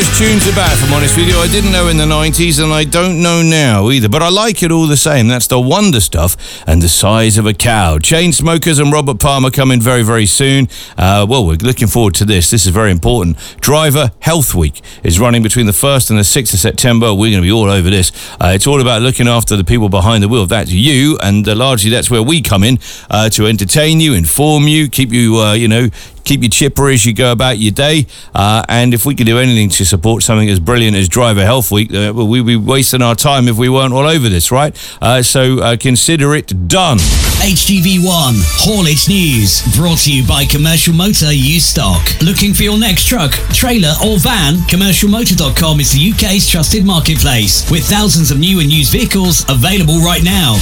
those tunes about, if I'm honest with you. I didn't know in the 90s, and I don't know now either, but I like it all the same. That's the Wonder Stuff and The Size of a Cow. Chainsmokers and Robert Palmer coming very, very soon. Well, we're looking forward to this. This is very important. Driver Health Week is running between the 1st and the 6th of September. We're going to be all over this. It's all about looking after the people behind the wheel. That's you, and largely that's where we come in to entertain you, inform you, keep you, keep you chipper as you go about your day. And if we could do anything to support something as brilliant as Driver Health Week, we'd be wasting our time if we weren't all over this, right? So consider it done. HGV1 Haulage News, brought to you by Commercial Motor Used Stock. Looking for your next truck, trailer or van? CommercialMotor.com is the UK's trusted marketplace, with thousands of new and used vehicles available right now.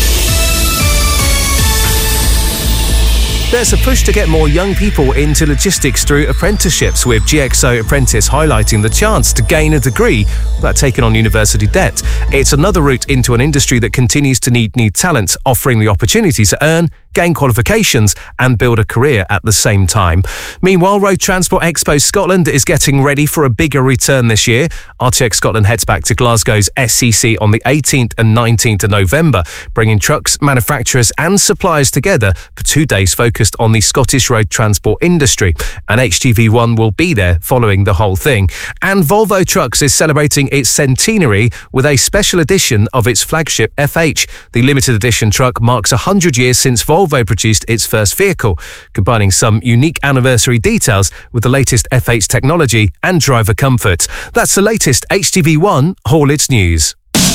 There's a push to get more young people into logistics through apprenticeships, with GXO Apprentice highlighting the chance to gain a degree without taking on university debt. It's another route into an industry that continues to need new talent, offering the opportunity to earn, gain qualifications and build a career at the same time. Meanwhile, Road Transport Expo Scotland is getting ready for a bigger return this year. RTX Scotland heads back to Glasgow's SCC on the 18th and 19th of November, bringing trucks, manufacturers and suppliers together for 2 days focused on the Scottish road transport industry. And HGV1 will be there following the whole thing. And Volvo Trucks is celebrating its centenary with a special edition of its flagship FH. The limited edition truck marks 100 years since Volvo produced its first vehicle, combining some unique anniversary details with the latest FH technology and driver comfort. That's the latest HGV1 Haulage News.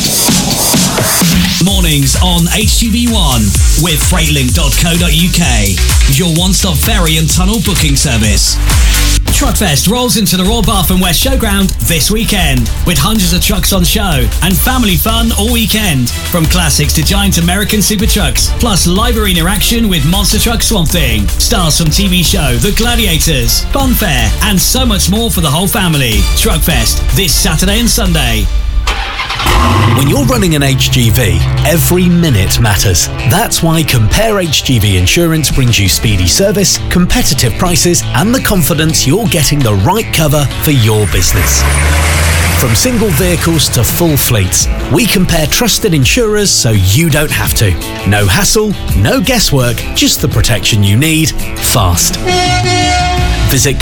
Mornings on HGV1 with Freightlink.co.uk, your one-stop ferry and tunnel booking service. Truckfest rolls into the Royal Bath and West Showground this weekend, with hundreds of trucks on show and family fun all weekend, from classics to giant American super trucks, plus live arena action with Monster Truck Swamp Thing, stars from TV show The Gladiators, fun fair and so much more for the whole family. Truckfest this Saturday and Sunday. When you're running an HGV, every minute matters. That's why Compare HGV Insurance brings you speedy service, competitive prices, and the confidence you're getting the right cover for your business. From single vehicles to full fleets, we compare trusted insurers so you don't have to. No hassle, no guesswork, just the protection you need, fast. Visit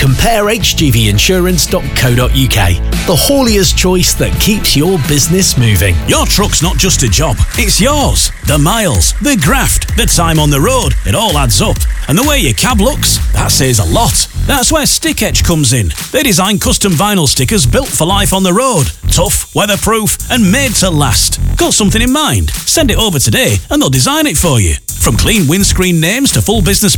comparehgvinsurance.co.uk, the haulier's choice that keeps your business moving. Your truck's not just a job, it's yours. The miles, the graft, the time on the road, it all adds up. And the way your cab looks, that says a lot. That's where Stick Etch comes in. They design custom vinyl stickers built for life on the road. Tough, weatherproof, and made to last. Got something in mind? Send it over today and they'll design it for you. From clean windscreen names to full business